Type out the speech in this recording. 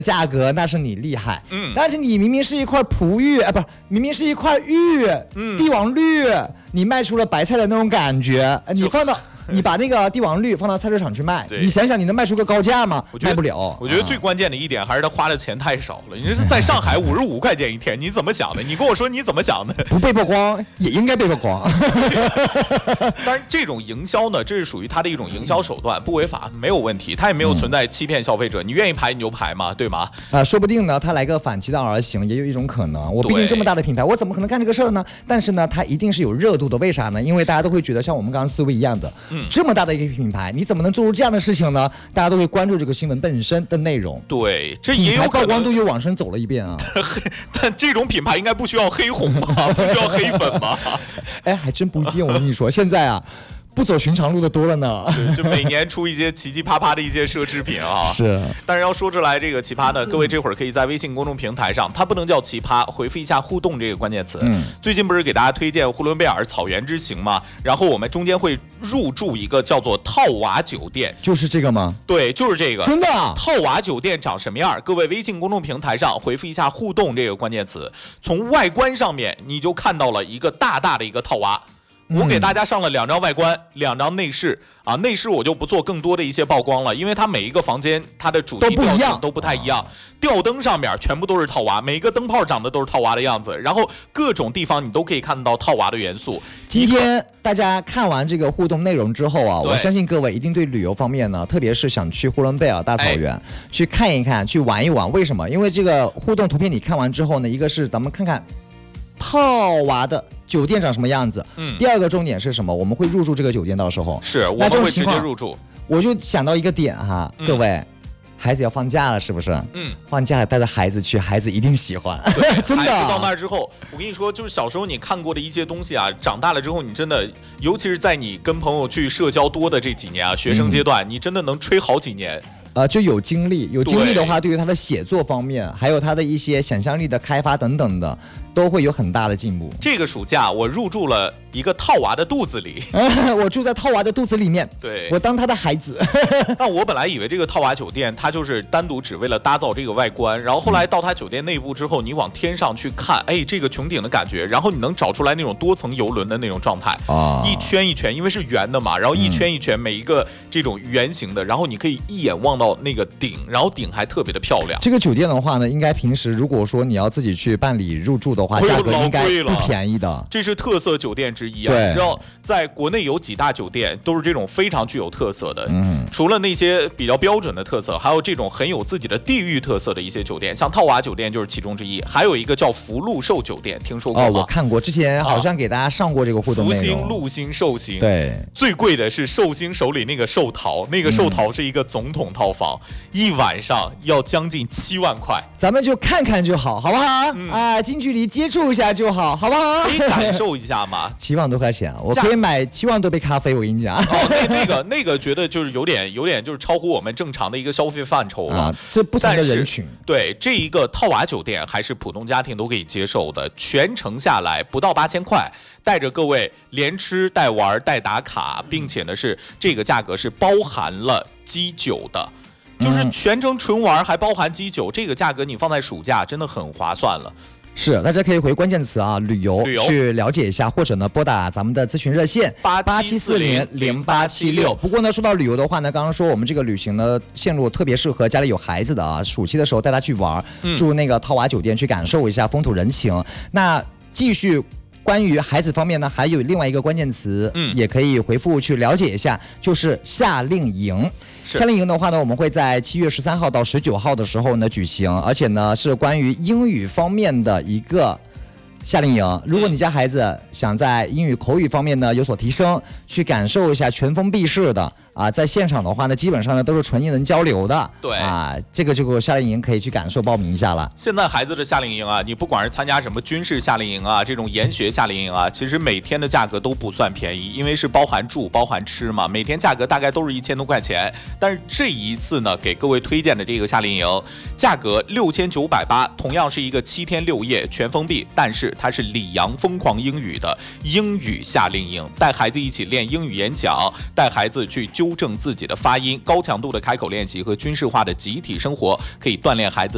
价格那是你厉害，但是你明明是一块璞玉，不，明明是一块玉，帝王绿，你卖出了白菜的那种感觉，你把那个帝王绿放到菜市场去卖，你想想你能卖出个高价吗？卖不了。 我觉得最关键的一点还是他花的钱太少了。你这是在上海55块钱一天，你怎么想的？你跟我说你怎么想的？ 不被曝光也应该被曝光。 当然，这种营销呢，这是属于他的一种营销手段，不违法，没有问题。他也没有存在欺骗消费者，你愿意排你就排嘛，对吗？ 说不定呢，他来个反其道而行，也有一种可能。我毕竟这么大的品牌，我怎么可能干这个事儿呢？但是呢，它一定是有热度的。为啥呢？因为大家都会觉得像我们刚刚思维一样的，这么大的一个品牌，你怎么能做出这样的事情呢？大家都会关注这个新闻本身的内容。 对，这也有可能曝光度又往上走了一遍啊。 但这种品牌应该不需要黑红吧？不需要黑粉吧？ 哎，还真不一定。我跟你说，现在啊。不走寻常路的多了呢， 就每年出一些奇奇葩葩的一些奢侈品啊。 是， 但是要说出来这个奇葩呢，各位这会儿可以在微信公众平台上，它不能叫奇葩，回复一下互动这个关键词。最近不是给大家推荐呼伦贝尔草原之行吗？然后我们中间会入住一个叫做套娃酒店， 就是这个吗？ 对，就是这个。 真的啊？ 套娃酒店长什么样？各位微信公众平台上回复一下互动这个关键词，从外观上面你就看到了一个大大的一个套娃。我给大家上了2张外观，2张内饰啊，内饰我就不做更多的一些曝光了，因为它每一个房间它的主题调性都不太一样。吊灯上面全部都是套娃，每个灯泡长得都是套娃的样子，然后各种地方你都可以看到套娃的元素。 今天大家看完这个互动内容之后啊，我相信各位一定对旅游方面呢，特别是想去呼伦贝尔大草原去看一看，去玩一玩。为什么？因为这个互动图片你看完之后呢，一个是咱们看看套娃的酒店长什么样子，第二个重点是什么？我们会入住这个酒店，到时候是我们会直接入住。 我就想到一个点哈，各位。孩子要放假了，是不是？放假了带着孩子去，孩子一定喜欢。真的。 孩子到那儿之后，我跟你说，就是小时候你看过的一些东西啊，长大了之后，你真的，尤其是在你跟朋友去社交多的这几年啊，学生阶段，你真的能吹好几年。 就有经历的话，对于他的写作方面，还有他的一些想象力的开发等等的，都会有很大的进步。 这个暑假我入住了一个套娃的肚子里， 我住在套娃的肚子里面， 对， 我当他的孩子。 那我本来以为这个套娃酒店它就是单独只为了搭造这个外观，然后后来到它酒店内部之后，你往天上去看，哎，这个穹顶的感觉，然后你能找出来那种多层游轮的那种状态啊，一圈一圈，因为是圆的嘛，然后一圈一圈，每一个这种圆形的，然后你可以一眼望到那个顶，然后顶还特别的漂亮。 这个酒店的话呢，应该平时如果说你要自己去办理入住的话，价格应该不便宜的。 这是特色酒店之一啊！你知道，在国内有几大酒店都是这种非常具有特色的。除了那些比较标准的特色，还有这种很有自己的地域特色的一些酒店，像套娃酒店就是其中之一。还有一个叫福禄寿酒店，听说过吗？ 我看过，之前好像给大家上过这个互动内容。 福星、禄星、寿星。 对， 最贵的是寿星手里那个寿桃，那个寿桃是一个总统套房，一晚上要将近7万块。 咱们就看看就好，好不好？近距离接触一下就好，好不好？ 可以感受一下嘛。 7万多块钱，我可以买7万多杯咖啡。我跟你讲， 那个觉得就是有点就是超乎我们正常的一个消费范畴了。 是不同的人群。 对，这一个套娃酒店还是普通家庭都可以接受的，全程下来不到8000块，带着各位连吃带玩带打卡，并且呢是这个价格是包含了基酒的。就是全程纯玩还包含基酒，这个价格你放在暑假真的很划算了。 是，大家可以回关键词啊，旅游去了解一下，或者呢拨打咱们的咨询热线87400876。不过呢，说到旅游的话呢，刚刚说我们这个旅行呢线路特别适合家里有孩子的啊，暑期的时候带他去玩，住那个套娃酒店去感受一下风土人情。那继续。关于孩子方面呢，还有另外一个关键词，也可以回复去了解一下，就是夏令营。夏令营的话呢，我们会在7月13号到19号的时候呢举行，而且呢是关于英语方面的一个夏令营。如果你家孩子想在英语口语方面呢有所提升，去感受一下全封闭式的在现场的话呢，基本上呢都是纯英文交流的。 对这个夏令营可以去感受报名一下了。 现在孩子的夏令营啊，你不管是参加什么军事夏令营啊，这种研学夏令营啊，其实每天的价格都不算便宜，因为是包含住包含吃嘛，每天价格大概都是1000多块钱。但是这一次呢，给各位推荐的这个夏令营，价格6980，同样是一个7天6夜全封闭，但是它是里昂疯狂英语的英语夏令营，带孩子一起练英语演讲，带孩子去纠正自己的发音，高强度的开口练习和军事化的集体生活，可以锻炼孩子